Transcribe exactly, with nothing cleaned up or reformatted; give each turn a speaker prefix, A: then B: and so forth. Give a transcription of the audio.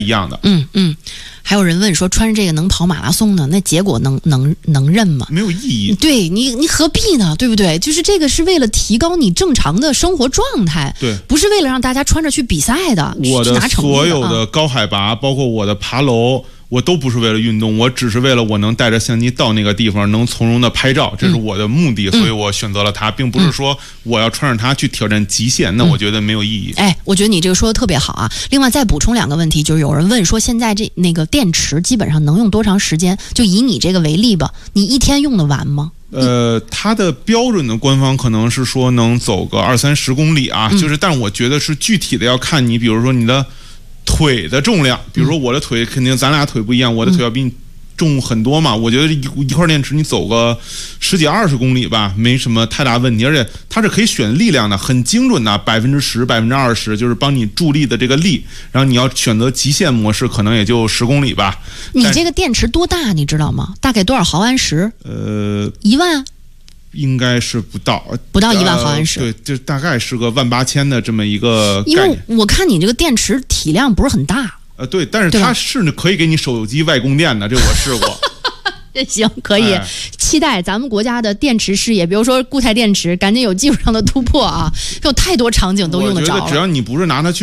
A: 一样的。
B: 嗯嗯，还有人问说穿着这个能跑马拉松呢？那结果能能能认吗？
A: 没有意义。
B: 对你你何必呢？对不对？就是这个是为了提高你正常的生活状态，
A: 对，
B: 不是为了让大家穿着去比赛的。
A: 我的所有
B: 的
A: 的高海拔，包括我的爬楼。我都不是为了运动，我只是为了我能带着相机到那个地方，能从容的拍照，这是我的目的，嗯、所以我选择了它，并不是说我要穿着它去挑战极限，嗯、那我觉得没有意义。
B: 哎，我觉得你这个说的特别好啊。另外再补充两个问题，就是有人问说，现在这那个电池基本上能用多长时间？就以你这个为例吧，你一天用得完吗？
A: 呃，它的标准的官方可能是说能走个二三十公里啊，嗯、就是，但我觉得是具体的要看你，比如说你的。腿的重量，比如说我的腿肯定咱俩腿不一样，我的腿要比你重很多嘛。我觉得一一块电池你走个十几二十公里吧，没什么太大问题。而且它是可以选力量的，很精准的，百分之十、百分之二十，就是帮你助力的这个力。然后你要选择极限模式，可能也就十公里吧。
B: 你这个电池多大，你知道吗？大概多少毫安时？
A: 呃，
B: 一万。
A: 应该是不到，
B: 不到一万毫安时，
A: 呃、对，就大概是个万八千的这么一个概念。
B: 因为我看你这个电池体量不是很大，
A: 呃，对，但是它是可以给你手机外供电的，这我试过。
B: 这行可以、哎、期待咱们国家的电池事业，比如说固态电池，赶紧有技术上的突破啊！有太多场景都用得着了。
A: 我觉得只要你不是拿它去